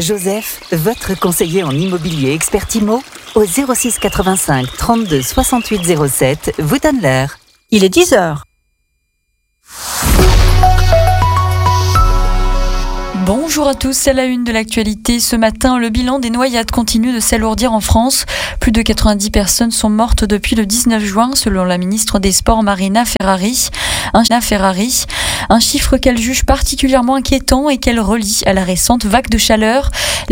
Joseph, votre conseiller en immobilier expert IMO, au 06 85 32 68 07, vous donne l'heure. Il est 10h. Bonjour à tous, c'est la une de l'actualité. Ce matin, le bilan des noyades continue de s'alourdir en France. Plus de 90 personnes sont mortes depuis le 19 juin, selon la ministre des Sports Marina Ferrari. Un chiffre qu'elle juge particulièrement inquiétant et qu'elle relie à la récente vague de chaleur.